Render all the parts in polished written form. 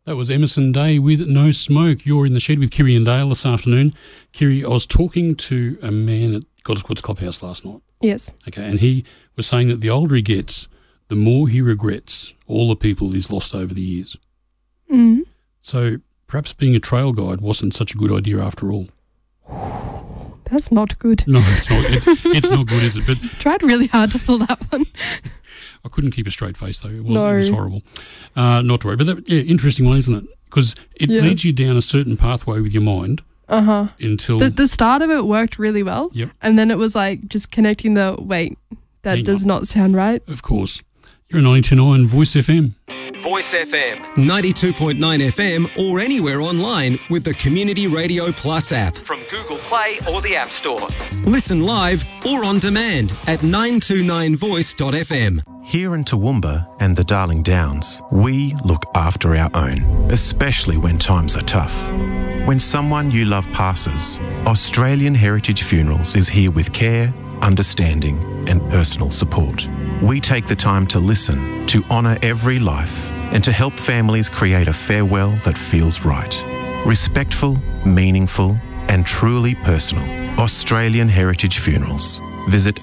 That was Emerson Day with No Smoke. You're in the shed with Kiri and Dale this afternoon. Kiri, I was talking to a man at Goddess Woods Clubhouse last night. Yes. Okay, and he was saying that the older he gets, the more he regrets all the people he's lost over the years. Mm. So perhaps being a trail guide wasn't such a good idea after all. That's not good. No, it's not. It's not good, is it? But tried really hard to pull that one. I couldn't keep a straight face, though. It No. was horrible. Not to worry. But interesting one, isn't it? Because it leads you down a certain pathway with your mind until... The start of it worked really well. Yep. And then it was like just connecting that does not sound right. Of course. You're a 92.9 Voice FM. Voice FM, 92.9 FM or anywhere online with the Community Radio Plus app from Google Play or the App Store. Listen live or on demand at 929voice.fm. Here in Toowoomba and the Darling Downs, we look after our own, especially when times are tough. When someone you love passes, Australian Heritage Funerals is here with care, understanding and personal support. We take the time to listen, to honour every life and to help families create a farewell that feels right. Respectful, meaningful and truly personal. Australian Heritage Funerals. Visit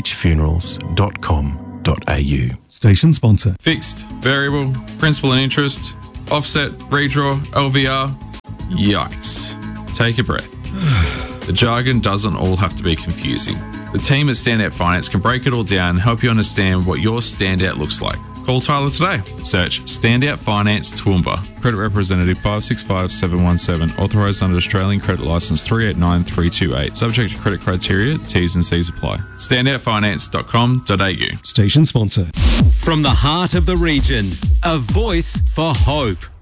ahfunerals.com.au. Station sponsor. Fixed, variable, principal and interest, offset, redraw, LVR. Yikes. Take a breath. The jargon doesn't all have to be confusing. The team at Standout Finance can break it all down and help you understand what your standout looks like. Call Tyler today. Search Standout Finance Toowoomba. Credit representative 565717. Authorised under Australian Credit Licence 389328. Subject to credit criteria. T's and C's apply. Standoutfinance.com.au. Station sponsor. From the heart of the region, a voice for hope.